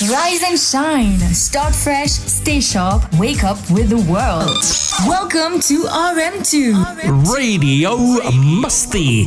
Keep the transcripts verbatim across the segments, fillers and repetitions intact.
Rise and shine. Start fresh. Stay sharp. Wake up with the world. Welcome to R M two. Radio Musty.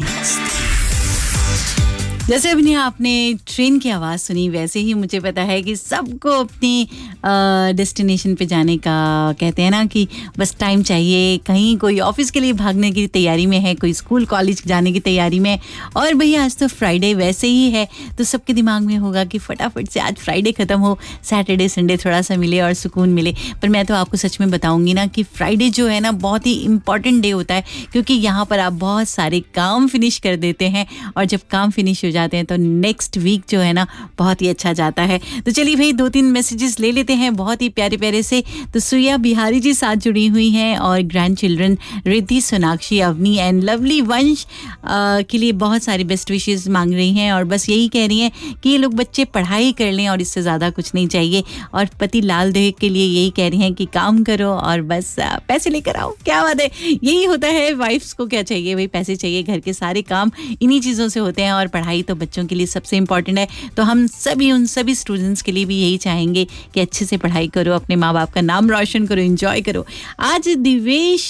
जैसे अभी आपने train की आवाज़ सुनी, वैसे ही मुझे पता है कि सबको अपनी डेस्टिनेशन पे जाने का कहते हैं ना कि बस टाइम चाहिए. कहीं कोई ऑफिस के लिए भागने की तैयारी में है, कोई स्कूल कॉलेज जाने की तैयारी में, और भैया आज तो फ्राइडे वैसे ही है, तो सबके दिमाग में होगा कि फटाफट से आज फ्राइडे ख़त्म हो, सैटरडे संडे थोड़ा सा मिले और सुकून मिले. पर मैं तो आपको सच में बताऊँगी ना कि फ्राइडे जो है ना बहुत ही इम्पॉर्टेंट डे होता है, क्योंकि यहाँ पर आप बहुत सारे काम फिनिश कर देते हैं, और जब काम फिनिश हो जाते हैं तो नेक्स्ट वीक जो है ना बहुत ही अच्छा जाता है. तो चलिए भाई दो तीन मैसेजेस ले लेते हैं बहुत ही प्यारे प्यारे से. तो सुया बिहारी जी साथ जुड़ी हुई हैं, और grand children Riddhi, Sonakshi, Avani and lovely वंश के लिए बहुत सारी बेस्ट विशेस मांग रही हैं, और बस यही कह रही हैं कि ये लोग बच्चे पढ़ाई कर लें और इससे ज़्यादा कुछ नहीं चाहिए. और पति लाल देव के लिए यही कह रही हैं कि काम करो और बस पैसे लेकर आओ. क्या बात है, यही होता है. वाइफ्स को क्या चाहिए भाई, पैसे चाहिए. घर के सारे काम इन्हीं चीज़ों से होते हैं, और पढ़ाई तो बच्चों के लिए सबसे इम्पॉर्टेंट है. तो हम सभी उन सभी स्टूडेंट्स के लिए भी यही चाहेंगे कि अच्छे से पढ़ाई करो, अपने माँ बाप का नाम रोशन करो, एंजॉय करो. आज दिवेश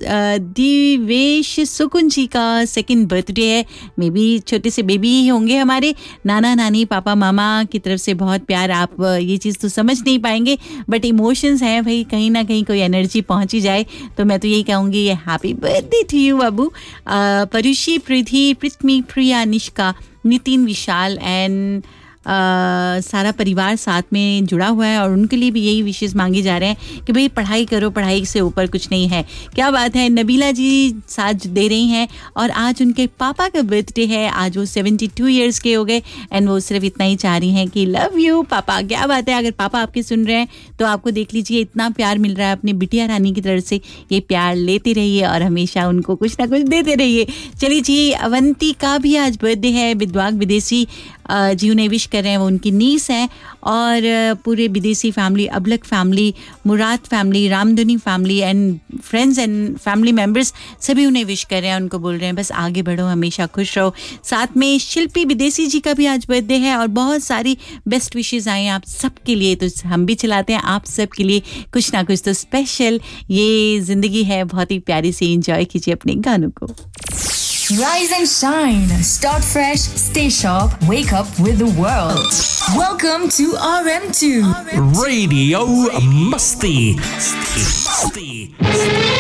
दिवेश सुकुन जी का सेकंड बर्थडे है. मे बी छोटे से बेबी ही होंगे. हमारे नाना नानी पापा मामा की तरफ से बहुत प्यार. आप ये चीज़ तो समझ नहीं पाएंगे, बट इमोशंस हैं भाई, कहीं ना कहीं कोई एनर्जी पहुँची जाए तो मैं तो यही कहूँगी ये happy birthday to you Babu. परुषी, प्रिधि, Prithvi, Priya, Nishka, Nitin, Vishal and Uh, सारा परिवार साथ में जुड़ा हुआ है, और उनके लिए भी यही विशेष मांगे जा रहे हैं कि भाई पढ़ाई करो, पढ़ाई से ऊपर कुछ नहीं है. क्या बात है. नबीला जी साथ दे रही हैं, और आज उनके पापा का बर्थडे है. आज वो सेवेंटी टू ईयर्स के हो गए, एंड वो सिर्फ इतना ही चाह रही हैं कि लव यू पापा. क्या बात है. अगर पापा आपके सुन रहे हैं तो आपको देख लीजिए, इतना प्यार मिल रहा है अपनी बिटिया रानी की तरफ से. ये प्यार लेते रहिए और हमेशा उनको कुछ ना कुछ देते रहिए. चलिए जी, अवंती का भी आज बर्थडे है. विद्वाग विदेशी जी उन्हें विश कर रहे हैं, वो उनकी नीस हैं. और पूरे विदेशी family, अबलक family, Murad family, Ramdhuni family and friends and family members सभी उन्हें विश कर रहे हैं. उनको बोल रहे हैं बस आगे बढ़ो, हमेशा खुश रहो. साथ में शिल्पी विदेशी जी का भी आज बर्थडे है, और बहुत सारी बेस्ट विशेस आई हैं आप सबके लिए. तो हम भी चलाते हैं आप सब के लिए कुछ ना कुछ तो स्पेशल. ये ज़िंदगी है बहुत ही प्यारी सी. एंजॉय कीजिए अपने गानों को. Rise and shine. Start fresh. Stay sharp. Wake up with the world. Welcome to R M two. Radio Musty. Musty.